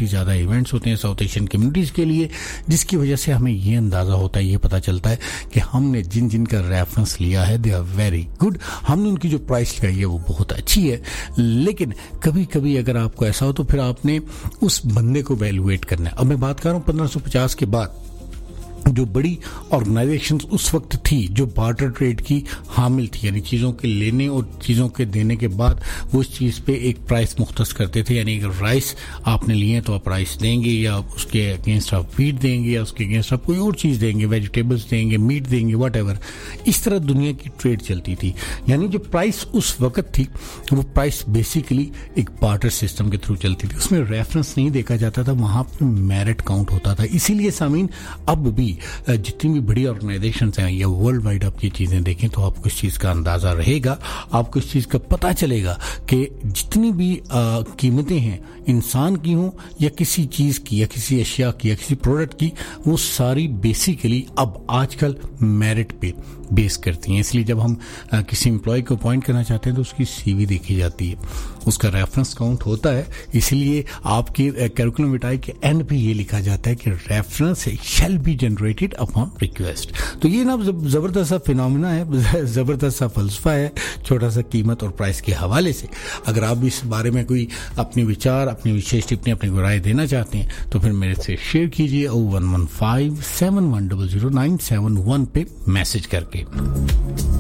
काफ़ी ज़्यादा इवेंट्स होते हैं साउथ एशियन कम्युनिटीज़ के लिए, जिसकी वजह से हमें ये अंदाज़ा होता है, ये पता चलता है कि हमने जिन जिन का रेफरेंस लिया है दे आर वेरी गुड, हमने उनकी जो प्राइस लगाई है वो बहुत अच्छी है। लेकिन कभी कभी अगर आपको ऐसा हो तो फिर आपने उस बंदे को वैल्यूएट करना है। अब मैं बात कर रहा हूँ 1550 के बाद जो बड़ी ऑर्गेनाइजेशंस उस वक्त थी जो बार्टर ट्रेड की हामिल थी, यानी चीज़ों के लेने और चीज़ों के देने के बाद वो उस चीज़ पे एक प्राइस मुख्तस करते थे, यानी अगर राइस आपने लिए तो आप राइस देंगे, या उसके अगेंस्ट आप वीट देंगे, या उसके अगेंस्ट आप कोई और चीज़ देंगे, वेजिटेबल्स देंगे, मीट देंगे, व्हाटएवर। इस तरह दुनिया की ट्रेड चलती थी, यानी जो प्राइस उस वक्त थी वो प्राइस बेसिकली एक बार्टर सिस्टम के थ्रू चलती थी, उसमें रेफरेंस नहीं देखा जाता था, वहाँ पर मेरिट काउंट होता था। इसीलिए सामीन अब भी जितनी भी बड़ी ऑर्गेनाइजेशंस हैं या वर्ल्ड वाइड आप ये चीज़ें देखें तो आपको इस चीज़ का अंदाज़ा रहेगा, आपको इस चीज़ का पता चलेगा कि जितनी भी कीमतें हैं इंसान की हों या किसी चीज़ की या किसी अशिया की या किसी प्रोडक्ट की, वो सारी बेसिकली अब आजकल मेरिट पे बेस करती हैं। इसलिए जब हम किसी एम्प्लॉय को अपॉइंट करना चाहते हैं तो उसकी सीवी देखी जाती है, उसका रेफरेंस काउंट होता है। इसलिए आपकी करिकुलम विटाए के एंड पे ये लिखा जाता है कि reference shall be generated upon request. तो ये ना ज़बरदस्त सा फिनोमिना है, ज़बरदस्त सा फलसफा है, छोटा सा कीमत और प्राइस के हवाले से। अगर आप इस बारे में कोई अपने विचार, अपनी विशेष टिप्पणी, अपनी राय देना चाहते हैं तो फिर मेरे से शेयर कीजिए 011571000971 पे मैसेज करके।